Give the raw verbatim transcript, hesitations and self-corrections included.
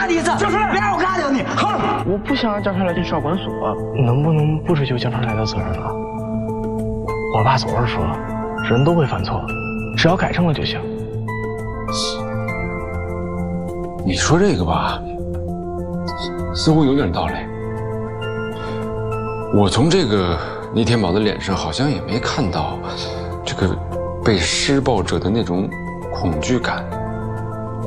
的意思？交出来！别让我看见你！哼！ 我不想让江川来进少管所，能不能不追究江川来的责任了？我爸总是说，人都会犯错，只要改正了就行。 你说这个吧，似乎有点道理。我从这个倪天宝的脸上好像也没看到这个被施暴者的那种恐惧感。